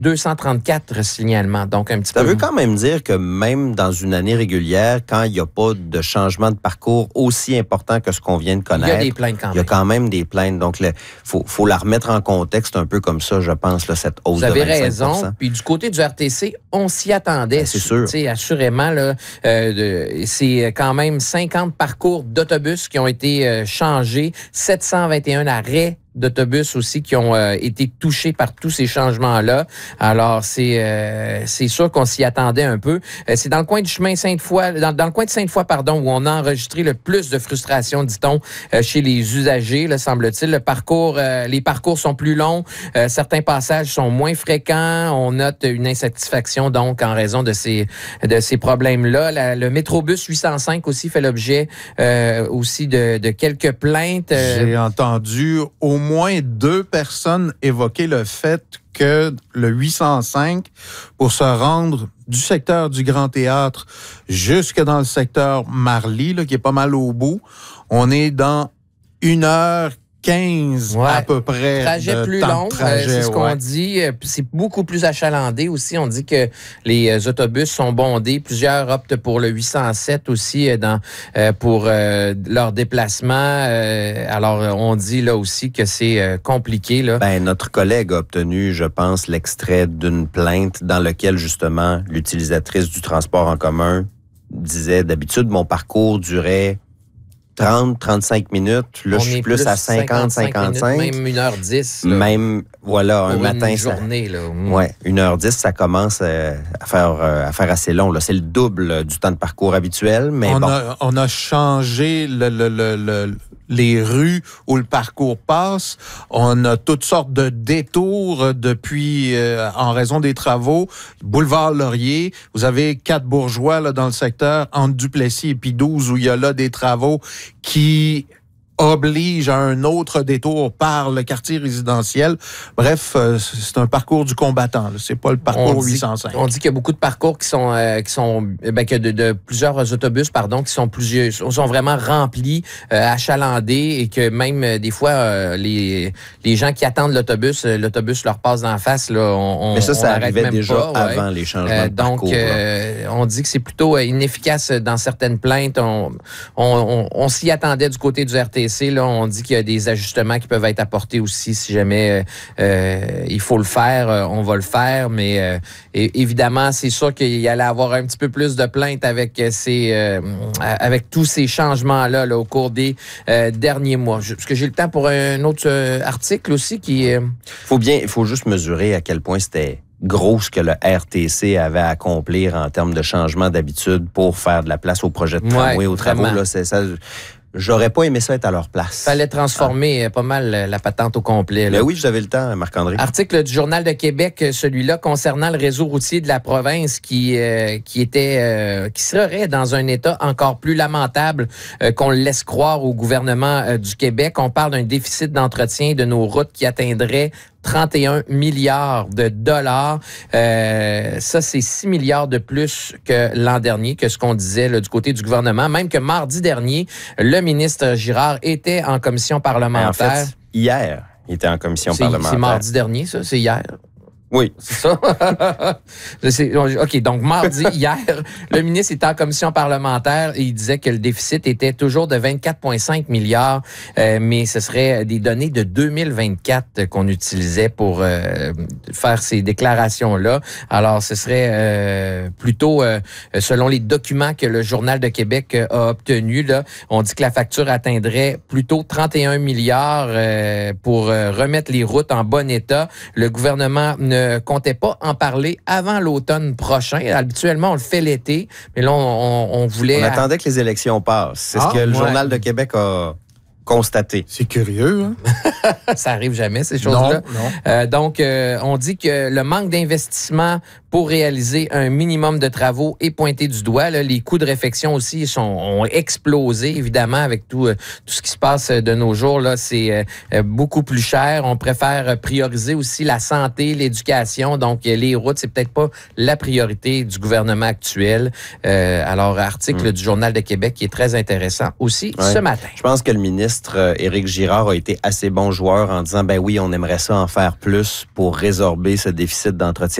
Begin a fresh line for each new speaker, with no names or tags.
234 signalements, donc un petit peu.
Ça veut quand même dire que même dans une année régulière, quand il n'y a pas de changement de parcours aussi important que ce qu'on vient de connaître,
il y a des plaintes quand même.
Il y a quand même des plaintes. Donc, il faut la remettre en contexte un peu comme ça, je pense, là, cette hausse de 25%.
Vous avez raison. Puis du côté du RTC, on s'y attendait.
Ben, c'est sûr.
Assurément, là, c'est quand même 50 parcours d'autobus qui ont été changés, 721 arrêts d'autobus aussi qui ont été touchés par tous ces changements-là. Alors, c'est sûr qu'on s'y attendait un peu. C'est dans le coin du chemin Sainte-Foy, dans le coin de Sainte-Foy, pardon, où on a enregistré le plus de frustration, dit-on, chez les usagers, là, semble-t-il. Les parcours sont plus longs, certains passages sont moins fréquents. On note une insatisfaction, donc, en raison de ces problèmes-là. Le Métrobus 805 aussi fait l'objet aussi de quelques plaintes.
J'ai entendu au moins 2 personnes évoquer le fait que le 805, pour se rendre du secteur du Grand Théâtre jusque dans le secteur Marly, là, qui est pas mal au bout, on est dans 1h15 à peu près.
Trajet plus long, c'est ce qu'on dit. C'est beaucoup plus achalandé aussi. On dit que les autobus sont bondés. Plusieurs optent pour le 807 aussi pour leur déplacement. Alors, on dit là aussi que c'est compliqué. Là.
Notre collègue a obtenu, je pense, l'extrait d'une plainte dans lequel, justement, l'utilisatrice du transport en commun disait, d'habitude, mon parcours durait 30-35 minutes. Là, je suis plus à 50-55.
Même 1h10.
Là. Même, voilà, un matin.
Une journée, là.
Ouais, 1h10, ça commence à faire assez long. Là. C'est le double du temps de parcours habituel, mais
on a changé les rues où le parcours passe. On a toutes sortes de détours depuis, en raison des travaux. Boulevard Laurier, vous avez 4 bourgeois là, dans le secteur, entre Duplessis et puis 12, où il y a là des travaux qui oblige à un autre détour par le quartier résidentiel. Bref, c'est un parcours du combattant. Là. C'est pas le parcours 805.
On dit qu'il y a beaucoup de parcours qui sont que de plusieurs autobus, qui sont vraiment remplis, achalandés, et que même des fois les gens qui attendent l'autobus leur passe d'en face. Là,
mais ça arrivait
même
déjà
pas,
avant les changements de parcours.
Donc, on dit que c'est plutôt inefficace dans certaines plaintes. On s'y attendait du côté du RTC. Là, on dit qu'il y a des ajustements qui peuvent être apportés aussi si jamais il faut le faire, on va le faire, mais évidemment, c'est sûr qu'il y allait avoir un petit peu plus de plaintes avec tous ces changements-là là, au cours des derniers mois. Est-ce que j'ai le temps pour un autre article aussi qui...
Il faut juste mesurer à quel point c'était gros ce que le RTC avait à accomplir en termes de changement d'habitude pour faire de la place au projet de tramway, aux travaux. Là, c'est ça. J'aurais pas aimé ça être à leur place.
Fallait transformer pas mal la patente au complet. Là.
Mais oui, j'avais le temps, Marc-André.
Article du Journal de Québec, celui-là, concernant le réseau routier de la province qui serait dans un état encore plus lamentable qu'on le laisse croire au gouvernement du Québec. On parle d'un déficit d'entretien de nos routes qui atteindrait 31 milliards de dollars. Ça, c'est 6 milliards de plus que l'an dernier, que ce qu'on disait là, du côté du gouvernement. Même que mardi dernier, le ministre Girard était en commission parlementaire.
En fait, hier, il était en commission parlementaire.
C'est mardi dernier, ça? C'est hier?
Oui.
C'est ça? OK, donc mardi, hier, le ministre était en commission parlementaire et il disait que le déficit était toujours de 24,5 milliards, mais ce serait des données de 2024 qu'on utilisait pour faire ces déclarations-là. Alors, ce serait plutôt, selon les documents que le Journal de Québec a obtenus, là, on dit que la facture atteindrait plutôt 31 milliards pour remettre les routes en bon état. Le gouvernement ne comptait pas en parler avant l'automne prochain. Habituellement, on le fait l'été, mais là, on voulait...
On attendait que les élections passent. C'est ce que le Journal de Québec a constaté.
C'est curieux, hein?
Ça arrive jamais, ces choses-là.
Non.
Donc, on dit que le manque d'investissement pour réaliser un minimum de travaux est pointé du doigt. Là, les coûts de réfection aussi ont explosé, évidemment, avec tout ce qui se passe de nos jours. Là, c'est beaucoup plus cher. On préfère prioriser aussi la santé, l'éducation. Donc, les routes, c'est peut-être pas la priorité du gouvernement actuel. Alors, article du Journal de Québec qui est très intéressant aussi ce matin.
Je pense que le ministre ministre Éric Girard a été assez bon joueur en disant, ben oui, on aimerait ça en faire plus pour résorber ce déficit d'entretien